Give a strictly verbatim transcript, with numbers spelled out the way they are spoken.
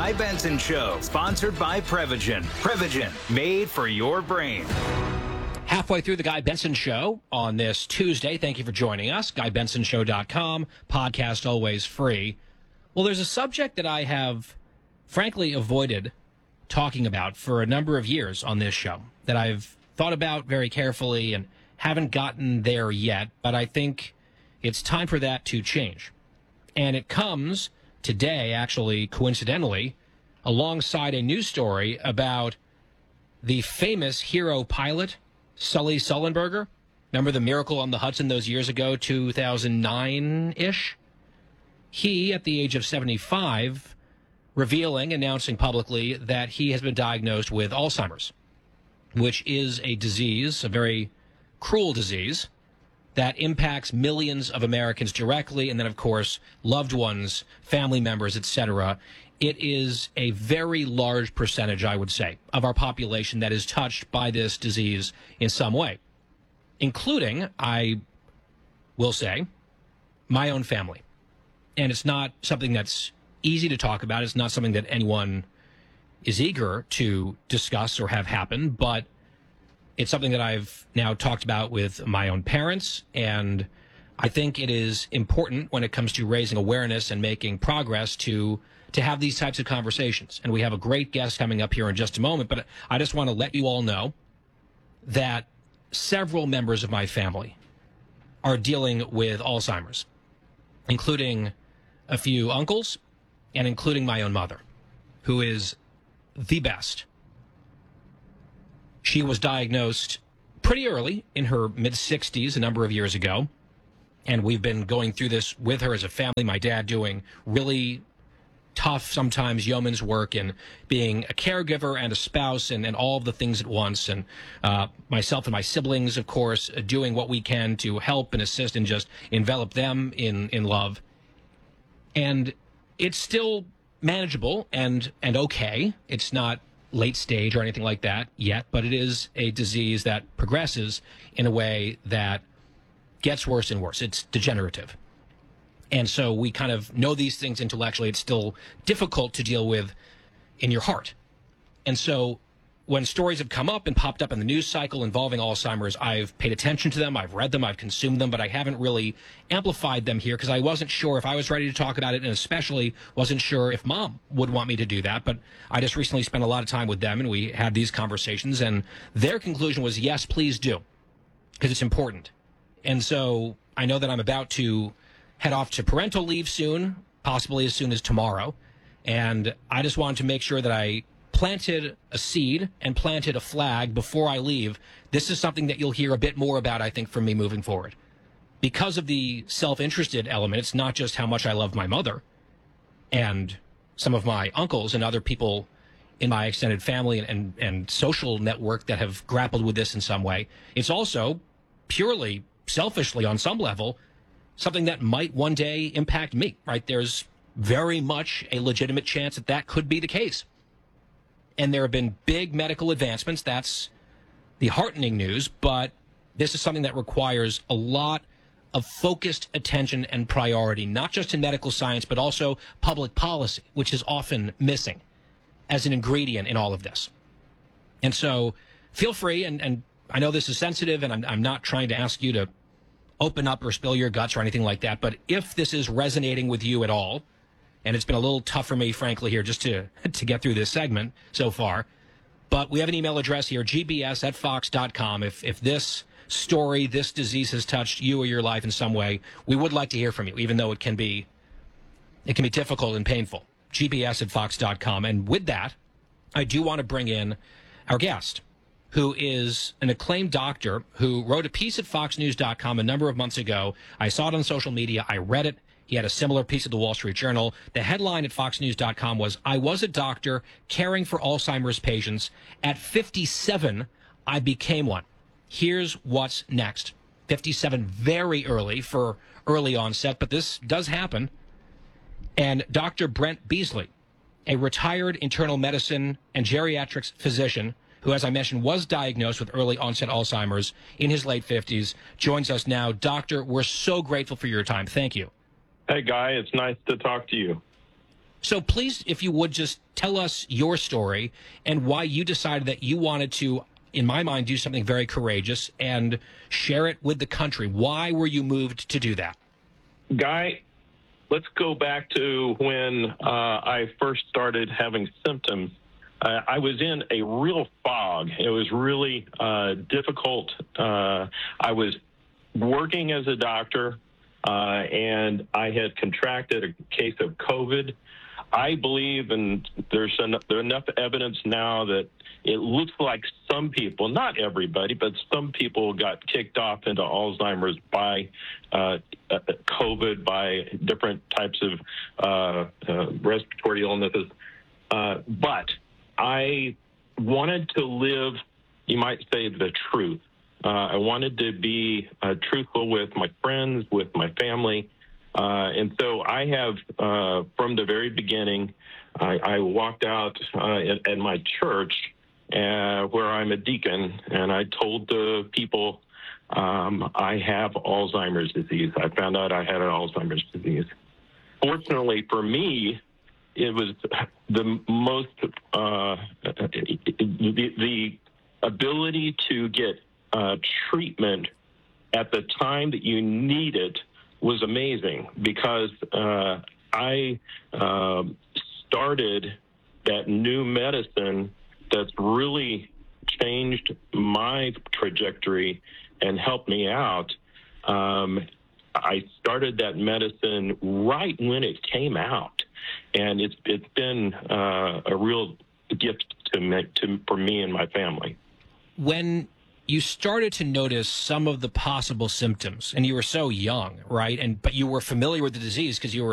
Guy Benson Show, sponsored by Prevagen. Prevagen, made for your brain. Halfway through the Guy Benson Show on this Tuesday. Thank you for joining us. guy benson show dot com. Podcast always free. Well, there's a subject that I have, frankly, avoided talking about for a number of years on this show that I've thought about very carefully and haven't gotten there yet, but I think it's time for that to change. And it comes today, actually, coincidentally, alongside a news story about the famous hero pilot, Sully Sullenberger. Remember the Miracle on the Hudson those years ago, two thousand nine-ish? He, at the age of seventy-five, revealing, announcing publicly that he has been diagnosed with Alzheimer's, which is a disease, a very cruel disease, that impacts millions of Americans directly, and then, of course, loved ones, family members, et cetera. It is a very large percentage, I would say, of our population that is touched by this disease in some way, including, I will say, my own family. And it's not something that's easy to talk about. It's not something that anyone is eager to discuss or have happen, but it's something that I've now talked about with my own parents, and I think it is important when it comes to raising awareness and making progress to to have these types of conversations. And we have a great guest coming up here in just a moment, but I just want to let you all know that several members of my family are dealing with Alzheimer's, including a few uncles and including my own mother, who is the best. She was diagnosed pretty early, in her mid-sixties, a number of years ago, and we've been going through this with her as a family, my dad doing really tough, sometimes yeoman's work, and being a caregiver and a spouse and, and all of the things at once, and uh, myself and my siblings, of course, uh, doing what we can to help and assist and just envelop them in, in love. And it's still manageable and, and okay. It's not late stage or anything like that yet, but it is a disease that progresses in a way that gets worse and worse. It's degenerative. And so we kind of know these things intellectually. It's still difficult to deal with in your heart. And so when stories have come up and popped up in the news cycle involving Alzheimer's, I've paid attention to them, I've read them, I've consumed them, but I haven't really amplified them here because I wasn't sure if I was ready to talk about it, and especially wasn't sure if Mom would want me to do that. But I just recently spent a lot of time with them, and we had these conversations, and their conclusion was, yes, please do, because it's important. And so I know that I'm about to head off to parental leave soon, possibly as soon as tomorrow, and I just wanted to make sure that I planted a seed and planted a flag before I leave. This is something that you'll hear a bit more about, I think, from me moving forward. Because of the self-interested element, it's not just how much I love my mother and some of my uncles and other people in my extended family and, and, and social network that have grappled with this in some way. It's also purely selfishly, on some level, something that might one day impact me, right? There's very much a legitimate chance that that could be the case. And there have been big medical advancements. That's the heartening news, but this is something that requires a lot of focused attention and priority, not just in medical science, but also public policy, which is often missing as an ingredient in all of this. And so feel free, and, and I know this is sensitive, and I'm, I'm not trying to ask you to open up or spill your guts or anything like that, but if this is resonating with you at all, and it's been a little tough for me, frankly, here just to to get through this segment so far, but we have an email address here, g b s at fox dot com. If, if this story, this disease has touched you or your life in some way, we would like to hear from you, even though it can be it can be difficult and painful. g b s at fox dot com. And with that, I do want to bring in our guest, who is an acclaimed doctor who wrote a piece at fox news dot com a number of months ago. I saw it on social media. I read it. He had a similar piece at the Wall Street Journal. The headline at fox news dot com was, "I was a doctor caring for Alzheimer's patients. At fifty-seven, I became one. Here's what's next." fifty-seven, very early for early onset, but this does happen. And Doctor Brent Beasley, a retired internal medicine and geriatrics physician who, as I mentioned, was diagnosed with early onset Alzheimer's in his late fifties, joins us now. Doctor, we're so grateful for your time. Thank you. Hey, Guy. It's nice to talk to you. So please, if you would, just tell us your story and why you decided that you wanted to, in my mind, do something very courageous and share it with the country. Why were you moved to do that? Guy, let's go back to when uh, I first started having symptoms. Uh, I was in a real fog. It was really uh, difficult. Uh, I was working as a doctor, uh, and I had contracted a case of COVID. I believe, and there's enough, there's enough evidence now that it looks like some people, not everybody, but some people got kicked off into Alzheimer's by uh, COVID, by different types of uh, uh, respiratory illnesses. Uh, but I wanted to live, you might say, the truth. Uh, I wanted to be uh, truthful with my friends, with my family. Uh, and so I have, uh, from the very beginning, I, I walked out uh, at, at my church uh, where I'm a deacon, and I told the people um, I have Alzheimer's disease. I found out I had an Alzheimer's disease. Fortunately for me, it was the most, uh, the, the ability to get uh, treatment at the time that you need it was amazing, because uh, I uh, started that new medicine that's really changed my trajectory and helped me out. Um, I started that medicine right when it came out, and it's it's been uh, a real gift to me, to for me and my family. When you started to notice some of the possible symptoms, and you were so young, right? And but you were familiar with the disease because you were